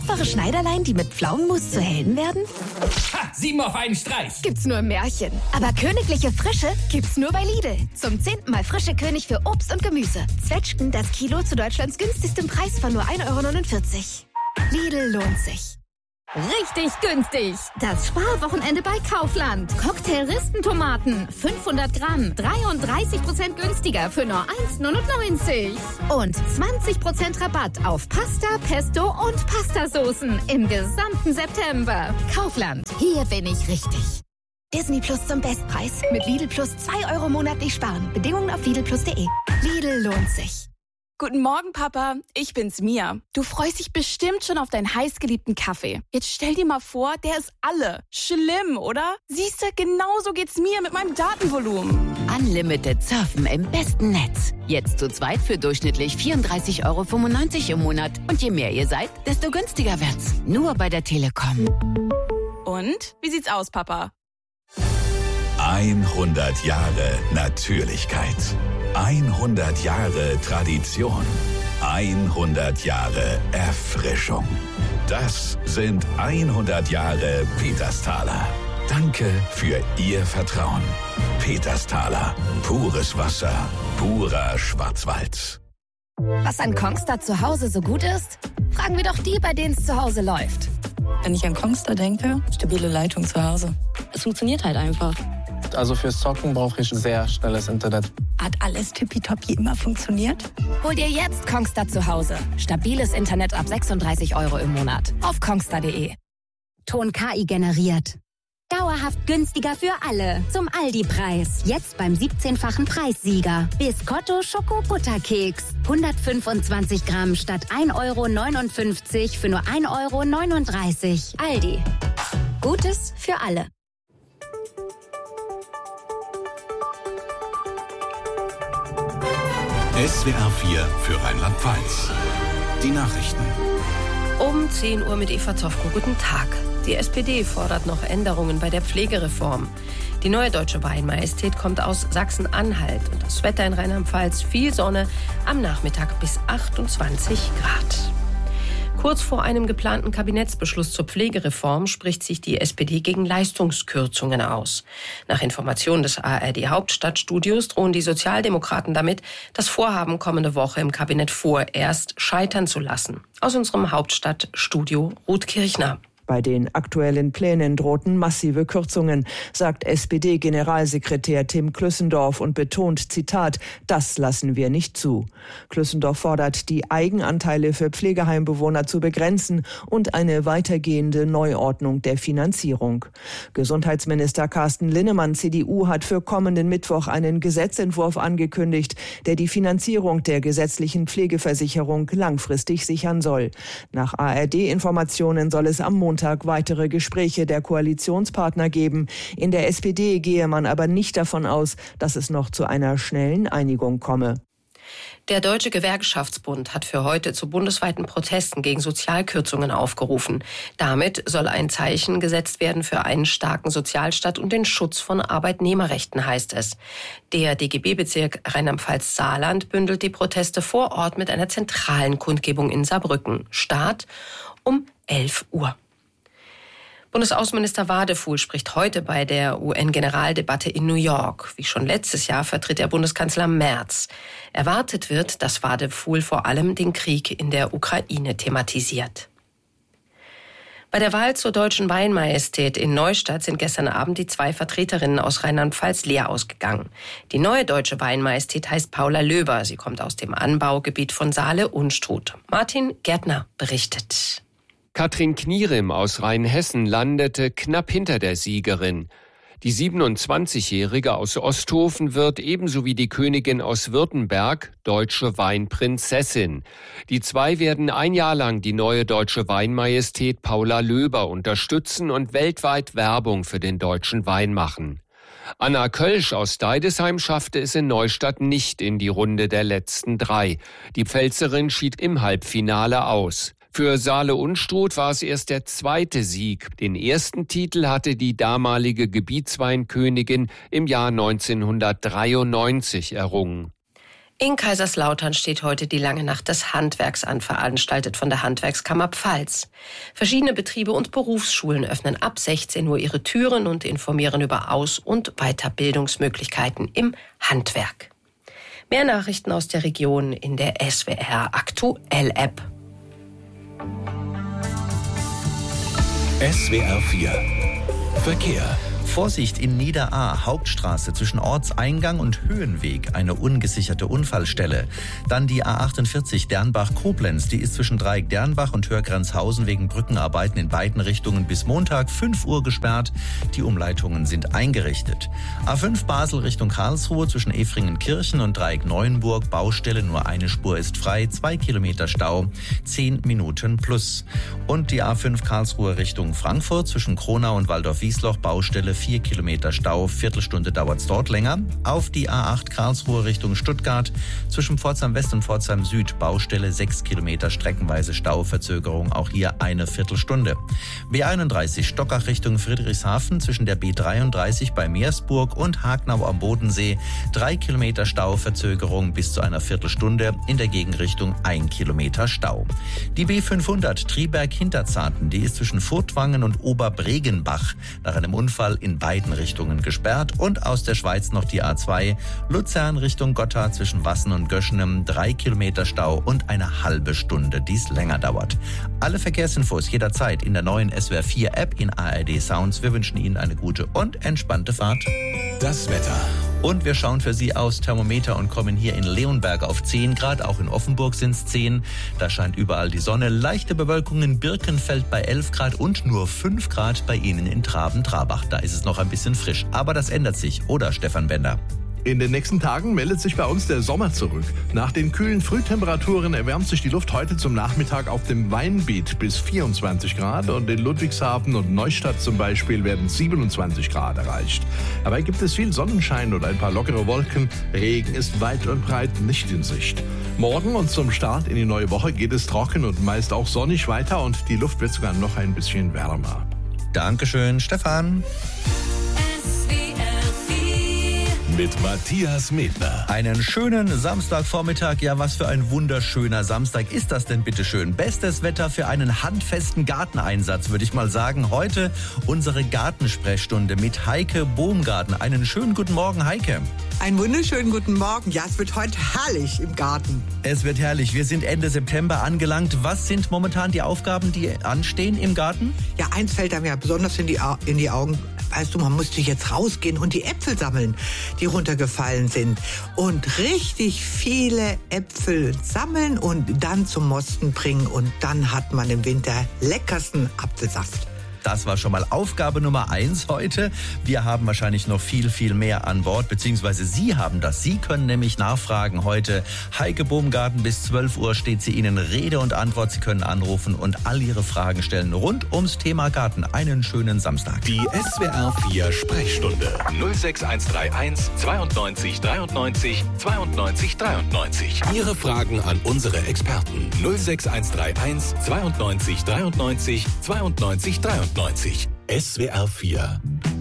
tapfere Schneiderlein, die mit Pflaumenmus zu Helden werden? Ha! 7 auf einen Streich! Gibt's nur im Märchen. Aber königliche Frische gibt's nur bei Lidl. Zum 10. Mal frische König für Obst und Gemüse. Zwetschgen das Kilo zu Deutschlands günstigstem Preis von nur 1,49 €. Lidl lohnt sich. Richtig günstig. Das Sparwochenende bei Kaufland. Cocktail-Ristentomaten, 500 Gramm, 33% günstiger für nur 1,99 €. Und 20% Rabatt auf Pasta, Pesto und Pastasoßen im gesamten September. Kaufland, hier bin ich richtig. Disney Plus zum Bestpreis. Mit Lidl Plus 2 € monatlich sparen. Bedingungen auf lidlplus.de. Lidl lohnt sich. Guten Morgen, Papa. Ich bin's, Mia. Du freust dich bestimmt schon auf deinen heißgeliebten Kaffee. Jetzt stell dir mal vor, der ist alle. Schlimm, oder? Siehst du, genauso geht's mir mit meinem Datenvolumen. Unlimited surfen im besten Netz. Jetzt zu zweit für durchschnittlich 34,95 € im Monat. Und je mehr ihr seid, desto günstiger wird's. Nur bei der Telekom. Und? Wie sieht's aus, Papa? 100 Jahre Natürlichkeit. 100 Jahre Tradition. 100 Jahre Erfrischung. Das sind 100 Jahre Petersthaler. Danke für Ihr Vertrauen. Petersthaler. Pures Wasser. Purer Schwarzwald. Was an Kongstar zu Hause so gut ist? Fragen wir doch die, bei denen es zu Hause läuft. Wenn ich an Kongstar denke, stabile Leitung zu Hause. Es funktioniert halt einfach. Also fürs Zocken brauche ich sehr schnelles Internet. Hat alles tippitoppi immer funktioniert? Hol dir jetzt Kongstar zu Hause. Stabiles Internet ab 36 € im Monat. Auf kongstar.de. Ton KI generiert. Dauerhaft günstiger für alle. Zum Aldi-Preis. Jetzt beim 17-fachen Preissieger. Biscotto Schoko-Butterkeks. 125 Gramm statt 1,59 € für nur 1,39 €. Aldi. Gutes für alle. SWR 4 für Rheinland-Pfalz. Die Nachrichten. Um 10 Uhr mit Eva Zofko. Guten Tag. Die SPD fordert noch Änderungen bei der Pflegereform. Die neue Deutsche Weinmajestät kommt aus Sachsen-Anhalt. Und das Wetter in Rheinland-Pfalz, viel Sonne, am Nachmittag bis 28 Grad. Kurz vor einem geplanten Kabinettsbeschluss zur Pflegereform spricht sich die SPD gegen Leistungskürzungen aus. Nach Informationen des ARD-Hauptstadtstudios drohen die Sozialdemokraten damit, das Vorhaben kommende Woche im Kabinett vorerst scheitern zu lassen. Aus unserem Hauptstadtstudio Ruth Kirchner. Bei den aktuellen Plänen drohten massive Kürzungen, sagt SPD-Generalsekretär Tim Klüssendorf und betont, Zitat, das lassen wir nicht zu. Klüssendorf fordert, die Eigenanteile für Pflegeheimbewohner zu begrenzen und eine weitergehende Neuordnung der Finanzierung. Gesundheitsminister Carsten Linnemann, CDU, hat für kommenden Mittwoch einen Gesetzentwurf angekündigt, der die Finanzierung der gesetzlichen Pflegeversicherung langfristig sichern soll. Nach ARD-Informationen soll es am Montag weitere Gespräche der Koalitionspartner geben. In der SPD gehe man aber nicht davon aus, dass es noch zu einer schnellen Einigung komme. Der Deutsche Gewerkschaftsbund hat für heute zu bundesweiten Protesten gegen Sozialkürzungen aufgerufen. Damit soll ein Zeichen gesetzt werden für einen starken Sozialstaat und den Schutz von Arbeitnehmerrechten, heißt es. Der DGB-Bezirk Rheinland-Pfalz-Saarland bündelt die Proteste vor Ort mit einer zentralen Kundgebung in Saarbrücken. Start um 11 Uhr. Bundesaußenminister Wadefuhl spricht heute bei der UN-Generaldebatte in New York. Wie schon letztes Jahr vertritt er Bundeskanzler Merz. Erwartet wird, dass Wadefuhl vor allem den Krieg in der Ukraine thematisiert. Bei der Wahl zur Deutschen Weinmajestät in Neustadt sind gestern Abend die 2 Vertreterinnen aus Rheinland-Pfalz leer ausgegangen. Die neue Deutsche Weinmajestät heißt Paula Löber. Sie kommt aus dem Anbaugebiet von Saale-Unstrut. Martin Gärtner berichtet. Katrin Knierem aus Rheinhessen landete knapp hinter der Siegerin. Die 27-Jährige aus Osthofen wird ebenso wie die Königin aus Württemberg deutsche Weinprinzessin. Die 2 werden ein Jahr lang die neue Deutsche Weinmajestät Paula Löber unterstützen und weltweit Werbung für den deutschen Wein machen. Anna Kölsch aus Deidesheim schaffte es in Neustadt nicht in die Runde der letzten 3. Die Pfälzerin schied im Halbfinale aus. Für Saale-Unstrut war es erst der 2. Sieg. Den ersten Titel hatte die damalige Gebietsweinkönigin im Jahr 1993 errungen. In Kaiserslautern steht heute die Lange Nacht des Handwerks an, veranstaltet von der Handwerkskammer Pfalz. Verschiedene Betriebe und Berufsschulen öffnen ab 16 Uhr ihre Türen und informieren über Aus- und Weiterbildungsmöglichkeiten im Handwerk. Mehr Nachrichten aus der Region in der SWR Aktuell App. SWR 4 Verkehr. Vorsicht in Niederahr, Hauptstraße zwischen Ortseingang und Höhenweg, eine ungesicherte Unfallstelle. Dann die A48 Dernbach-Koblenz, die ist zwischen Dreieck-Dernbach und Hörgrenzhausen wegen Brückenarbeiten in beiden Richtungen bis Montag 5 Uhr gesperrt. Die Umleitungen sind eingerichtet. A5 Basel Richtung Karlsruhe zwischen Efringen-Kirchen und Dreieck-Neuenburg, Baustelle, nur eine Spur ist frei, 2 Kilometer Stau, 10 Minuten plus. Und die A5 Karlsruhe Richtung Frankfurt zwischen Kronau und Waldorf-Wiesloch, Baustelle, 4 Kilometer Stau, Viertelstunde dauert es dort länger. Auf die A8 Karlsruhe Richtung Stuttgart, zwischen Pforzheim West und Pforzheim Süd, Baustelle, 6 Kilometer streckenweise Stau, Verzögerung auch hier eine Viertelstunde. B31 Stockach Richtung Friedrichshafen, zwischen der B33 bei Meersburg und Hagnau am Bodensee, 3 Kilometer Stau, Verzögerung bis zu einer Viertelstunde, in der Gegenrichtung 1 Kilometer Stau. Die B500 Triberg-Hinterzarten, die ist zwischen Furtwangen und Oberbregenbach nach einem Unfall in beiden Richtungen gesperrt. Und aus der Schweiz noch die A2 Luzern Richtung Gotthard zwischen Wassen und Göschenem, 3 Kilometer Stau und eine halbe Stunde, die es länger dauert. Alle Verkehrsinfos jederzeit in der neuen SWR 4 App in ARD Sounds. Wir wünschen Ihnen eine gute und entspannte Fahrt. Das Wetter. Und wir schauen für Sie aufs Thermometer und kommen hier in Leonberg auf 10 Grad. Auch in Offenburg sind es 10. Da scheint überall die Sonne. Leichte Bewölkung in Birkenfeld bei 11 Grad und nur 5 Grad bei Ihnen in Traben-Trabach. Da ist es noch ein bisschen frisch. Aber das ändert sich, oder Stefan Bender? In den nächsten Tagen meldet sich bei uns der Sommer zurück. Nach den kühlen Frühtemperaturen erwärmt sich die Luft heute zum Nachmittag auf dem Weinbiet bis 24 Grad und in Ludwigshafen und Neustadt zum Beispiel werden 27 Grad erreicht. Dabei gibt es viel Sonnenschein und ein paar lockere Wolken. Regen ist weit und breit nicht in Sicht. Morgen und zum Start in die neue Woche geht es trocken und meist auch sonnig weiter und die Luft wird sogar noch ein bisschen wärmer. Dankeschön, Stefan. Mit Matthias Medner. Einen schönen Samstagvormittag. Ja, was für ein wunderschöner Samstag ist das denn bitte schön? Bestes Wetter für einen handfesten Garteneinsatz, würde ich mal sagen. Heute unsere Gartensprechstunde mit Heike Bohmgarten. Einen schönen guten Morgen, Heike. Einen wunderschönen guten Morgen. Ja, es wird heute herrlich im Garten. Es wird herrlich. Wir sind Ende September angelangt. Was sind momentan die Aufgaben, die anstehen im Garten? Ja, eins fällt einem ja besonders in die Augen. Weißt du, man musste jetzt rausgehen und die Äpfel sammeln, die runtergefallen sind. Und richtig viele Äpfel sammeln und dann zum Mosten bringen. Und dann hat man im Winter leckersten Apfelsaft. Das war schon mal Aufgabe Nummer 1 heute. Wir haben wahrscheinlich noch viel, viel mehr an Bord, beziehungsweise Sie haben das. Sie können nämlich nachfragen heute. Heike Bohmgarten, bis 12 Uhr steht sie Ihnen Rede und Antwort. Sie können anrufen und all Ihre Fragen stellen rund ums Thema Garten. Einen schönen Samstag. Die SWR 4 Sprechstunde 06131 92 93 92 93. Ihre Fragen an unsere Experten 06131 92 93 92 93. SWR 4